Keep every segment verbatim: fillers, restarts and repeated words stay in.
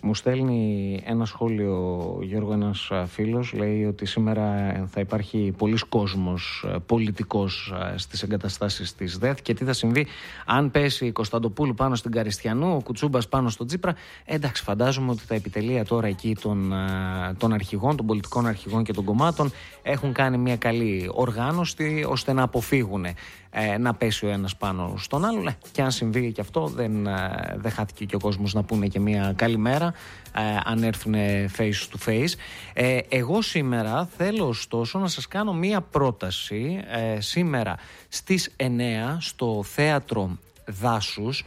Μου στέλνει ένα σχόλιο, Γιώργο, ένας φίλος, λέει ότι σήμερα θα υπάρχει πολλής κόσμος πολιτικός στις εγκαταστάσεις της ΔΕΘ και τι θα συμβεί αν πέσει η Κωνσταντοπούλου πάνω στην Καριστιανού, ο Κουτσούμπας πάνω στον Τσίπρα. Εντάξει, φαντάζομαι ότι τα επιτελεία τώρα εκεί των, των αρχηγών, των πολιτικών αρχηγών και των κομμάτων έχουν κάνει μια καλή οργάνωση ώστε να αποφύγουν ε, να πέσει ο ένας πάνω στον άλλο. Και αν συμβεί και αυτό, δεν, δεν χάθηκε και ο κόσμος να πούνε και μια καλημέρα ε, αν έρθουν face to face. Ε, εγώ σήμερα θέλω ωστόσο να σας κάνω μια πρόταση. Ε, σήμερα στις εννέα στο Θέατρο Δάσους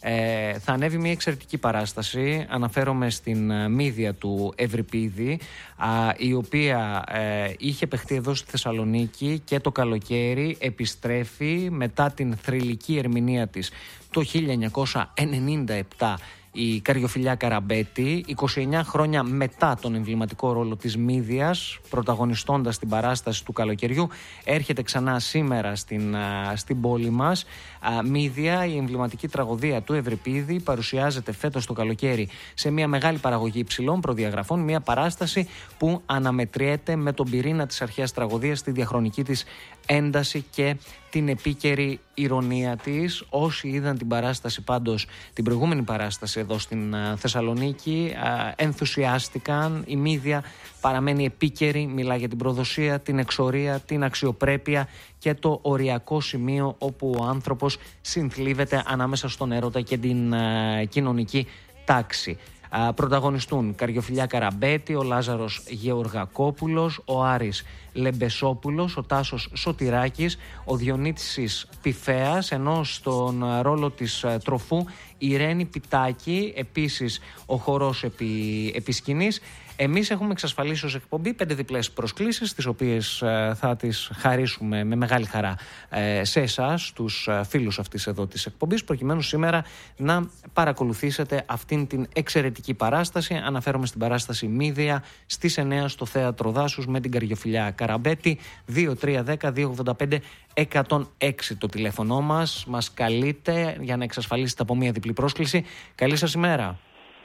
Ε, θα ανέβει μια εξαιρετική παράσταση. Αναφέρομαι στην Μύδια του Ευρυπίδη, α, η οποία ε, είχε παιχτεί εδώ στη Θεσσαλονίκη και το καλοκαίρι επιστρέφει μετά την θρυλική ερμηνεία της το χίλια εννιακόσια ενενήντα επτά. Η Καριοφιλιά Καραμπέτη, είκοσι εννέα χρόνια μετά τον εμβληματικό ρόλο της Μύδιας, πρωταγωνιστώντας την παράσταση του καλοκαιριού, έρχεται ξανά σήμερα στην, στην πόλη μας. Μύδια, η εμβληματική τραγωδία του Ευρυπίδη, παρουσιάζεται φέτος το καλοκαίρι σε μια μεγάλη παραγωγή υψηλών προδιαγραφών, μια παράσταση που αναμετριέται με τον πυρήνα της αρχαίας τραγωδίας, τη διαχρονική της ένταση και την επίκαιρη ηρωνία της. Όσοι είδαν την παράσταση πάντως, την προηγούμενη παράσταση εδώ στην Θεσσαλονίκη, ενθουσιάστηκαν. Η Μύδια παραμένει επίκαιρη, μιλά για την προδοσία, την εξορία, την αξιοπρέπεια και το οριακό σημείο όπου ο άνθρωπος συνθλίβεται ανάμεσα στον έρωτα και την κοινωνική τάξη. Πρωταγωνιστούν Καριοφιλιά Καραμπέτη, ο Λάζαρος Γεωργακόπουλος, ο Άρης Λεμπεσόπουλος, ο Τάσος Σωτηράκης, ο Διονύσης Πιφέας, ενώ στον ρόλο της τροφού η Ρένη Πιτάκη, επίσης ο χορός επί, επί σκηνής. Εμείς έχουμε εξασφαλίσει ως εκπομπή πέντε διπλές προσκλήσεις, τις οποίες ε, θα τις χαρίσουμε με μεγάλη χαρά ε, σε εσάς, τους ε, φίλους αυτής εδώ της εκπομπής, προκειμένου σήμερα να παρακολουθήσετε αυτήν την εξαιρετική παράσταση. Αναφέρομαι στην παράσταση Μύδια στις εννέα στο Θέατρο Δάσους με την Καριοφιλιά Καραμπέτη. Δύο τρία δέκα δύο ογδόντα πέντε εκατόν έξι το τηλέφωνο μας. Μας καλείτε για να εξασφαλίσετε από μία διπλή πρόσκληση. Καλή σας ημέρα.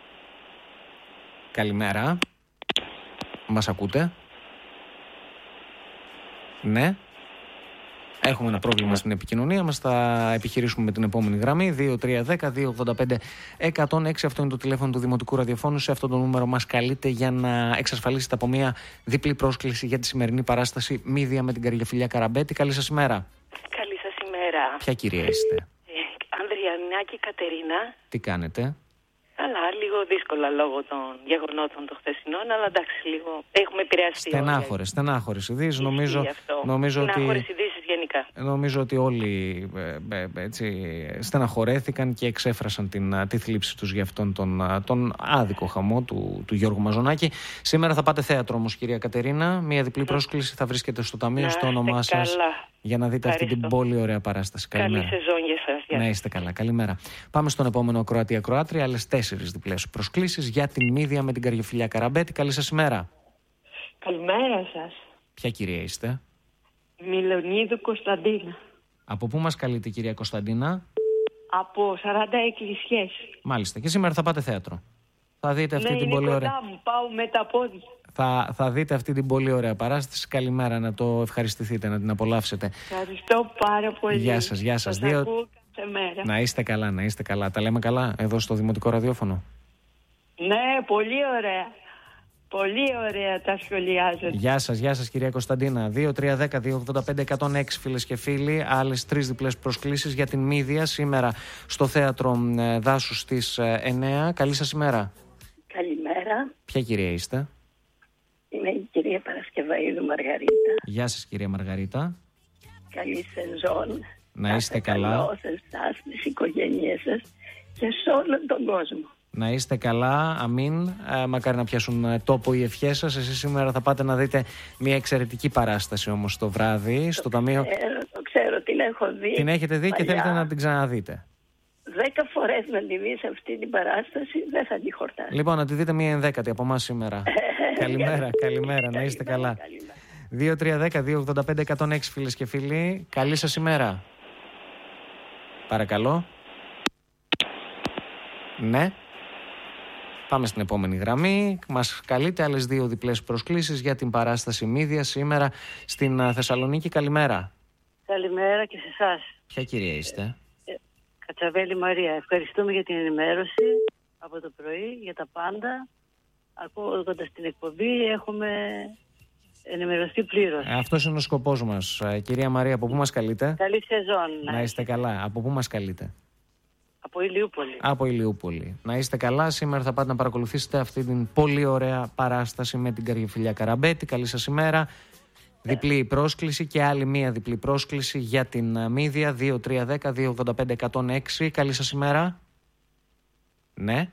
Καλημέρα. Μας ακούτε? Ναι. Έχουμε ένα πρόβλημα στην επικοινωνία μας. Θα επιχειρήσουμε με την επόμενη γραμμή. δύο τρία δέκα δύο ογδόντα πέντε εκατόν έξι. Αυτό είναι το τηλέφωνο του Δημοτικού Ραδιοφώνου. Σε αυτό το νούμερο μας καλείτε για να εξασφαλίσετε από μια διπλή πρόσκληση για τη σημερινή παράσταση Μύδια με την Καριοφιλιά Καραμπέτη. Καλή σας ημέρα. Καλή σας ημέρα. Ποια κυρία είστε? Ε, Ανδριανάκη Κατερίνα. Τι κάνετε? Καλά, λίγο δύσκολα λόγω των γεγονότων των χθεσινών, αλλά εντάξει, λίγο έχουμε επηρεαστεί. Στενάχωρες, στενάχωρες ειδήσεις. Νομίζω, νομίζω ότι, ειδήσεις γενικά. Νομίζω ότι όλοι ε, ε, έτσι, στεναχωρέθηκαν και εξέφρασαν την, τη θλίψη τους για αυτόν τον, τον άδικο χαμό του, του Γιώργου Μαζονάκη. Σήμερα θα πάτε θέατρο όμως, κυρία Κατερίνα. Μία διπλή πρόσκληση θα βρίσκεται στο ταμείο, να στο όνομά σας, για να δείτε Ευχαριστώ. Αυτή την πολύ ωραία παράσταση. Καλημέρα. Καλή σεζόν για σας. Να είστε καλά. Καλημέρα. Πάμε στον επόμενο Κροατία-Κροάτρια. Άλλες τέσσερις διπλές προσκλήσεις για την Μύδια με την Καριοφιλιά Καραμπέτη. Καλή σας ημέρα. Καλημέρα σας. Ποια κυρία είστε? Μιλονίδου Κωνσταντίνα. Από πού μας καλείτε, κυρία Κωνσταντίνα? Από σαράντα εκκλησιές. Μάλιστα. Και σήμερα θα πάτε θέατρο. Θα δείτε αυτή ναι, την είναι πολύ κοντά ωραία. μου, πάω με τα πόδια. Θα, θα δείτε αυτή την πολύ ωραία παράσταση. Καλημέρα, να το ευχαριστηθείτε, να την απολαύσετε. Ευχαριστώ πάρα πολύ. Γεια σας, γεια σας. Σας Δύο... ακούω κάθε μέρα. Να είστε καλά, να είστε καλά. Τα λέμε καλά εδώ στο Δημοτικό Ραδιόφωνο. Ναι, πολύ ωραία. Πολύ ωραία τα σχολιάζετε. Γεια σας, γεια σας κυρία Κωνσταντίνα. δύο τρία δέκα δύο ογδόντα πέντε εκατόν έξι φίλες και φίλοι. Άλλες τρεις διπλές προσκλήσεις για την Μύδια σήμερα στο Θέατρο Δάσους στις εννέα. Καλή σας ημέρα. Καλημέρα. Ποια κυρία είστε? Είμαι η κυρία Παρασκευαίδου Μαργαρίτα. Γεια σας κυρία Μαργαρίτα. Καλή σεζόν. Να είστε καλά. Καλό σε εσάς, στις οικογένειές σας και σε όλον τον κόσμο. Να είστε καλά, αμήν. Ε, μακάρι να πιάσουν τόπο οι ευχές σας. Εσείς σήμερα θα πάτε να δείτε μια εξαιρετική παράσταση όμως το βράδυ το στο ξέρω, ταμείο. Το ξέρω, την έχω δει. Την έχετε δει παλιά. Και θέλετε να την ξαναδείτε. Δέκα φορές να τη δεις αυτή την παράσταση, δεν θα τη χορτάσει. Λοιπόν, να τη δείτε μία ενδέκατη από εμάς σήμερα. Καλημέρα, καλημέρα, να είστε καλά. δύο τρία δέκα δύο ογδόντα πέντε εκατόν έξι φίλες και φίλοι. Καλή σας ημέρα. Παρακαλώ. Ναι. Πάμε στην επόμενη γραμμή. Μας καλείτε άλλες δύο διπλές προσκλήσεις για την παράσταση Μύδια σήμερα στην Θεσσαλονίκη. Καλημέρα. Καλημέρα και σε εσάς. Ποια κυρία είστε? Ε, Κατσαβέλη Μαρία. Ευχαριστούμε για την ενημέρωση από το πρωί, για τα πάντα. Ακούγοντας την εκπομπή έχουμε ενημερωθεί πλήρως. Αυτός είναι ο σκοπός μας. Κυρία Μαρία, από πού μας καλείτε? Καλή σεζόν. Να είστε καλά. Από πού μας καλείτε? Από Ηλιούπολη. Από Ηλιούπολη. Να είστε καλά. Σήμερα θα πάτε να παρακολουθήσετε αυτή την πολύ ωραία παράσταση με την Καριοφιλιά Καραμπέτη. Καλή σας ημέρα. Διπλή πρόσκληση και άλλη μία διπλή πρόσκληση για την Μύδια. δύο τρία ένα μηδέν δύο ογδόντα πέντε εκατόν έξι. Καλή σας ημέρα. Ναι.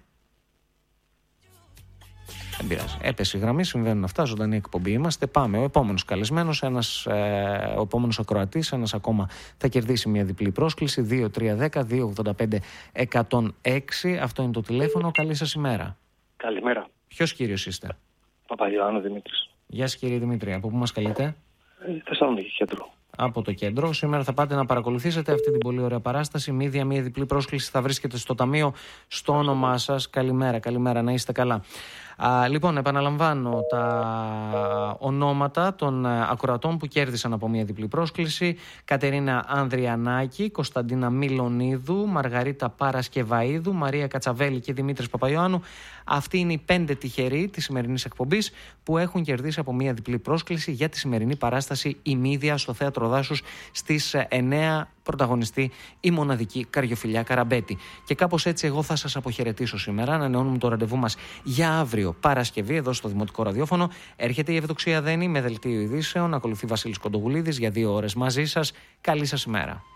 Δεν πειράζει. Έπεσε η γραμμή, συμβαίνουν αυτά. Ζωντανή εκπομπή είμαστε. Πάμε. Ο επόμενος καλεσμένος, ένας, ε, ο επόμενος ακροατής, ένας ακόμα θα κερδίσει μια διπλή πρόσκληση. δύο τρία ένα μηδέν δύο ογδόντα πέντε εκατόν έξι. Αυτό είναι το τηλέφωνο. Καλή σας ημέρα. Καλημέρα. Ποιος κύριος είστε? Παπαϊωάννου Δημήτρης. Γεια σας κύριε Δημήτρη. Από πού μας καλείτε? Ε, Θεσσαλονίκη, κέντρο. Από το κέντρο. Σήμερα θα πάτε να παρακολουθήσετε αυτή την πολύ ωραία παράσταση. Μύδια, μία διπλή πρόσκληση θα βρίσκεται στο ταμείο στο όνομά σας. Καλημέρα, καλημέρα, να είστε καλά. Α, λοιπόν, επαναλαμβάνω τα ονόματα των ακροατών που κέρδισαν από μία διπλή πρόσκληση. Κατερίνα Ανδριανάκη, Κωνσταντίνα Μιλονίδου, Μαργαρίτα Παρασκευαΐδου, Μαρία Κατσαβέλη και Δημήτρης Παπαϊωάννου. Αυτοί είναι οι πέντε τυχεροί της σημερινής εκπομπής που έχουν κερδίσει από μία διπλή πρόσκληση για τη σημερινή παράσταση «Η Μύδια» στο Θέατρο Δάσους στις εννέα, πρωταγωνιστή η μοναδική Καριοφιλιά Καραμπέτη. Και κάπως έτσι εγώ θα σας αποχαιρετήσω σήμερα. Ανανεώνουμε το ραντεβού μας για αύριο Παρασκευή εδώ στο Δημοτικό Ραδιόφωνο. Έρχεται η Ευδοξία Δένη με δελτίο ειδήσεων. Ακολουθεί Βασίλης Κοντογουλίδης για δύο ώρες μαζί σας. Καλή σας ημέρα.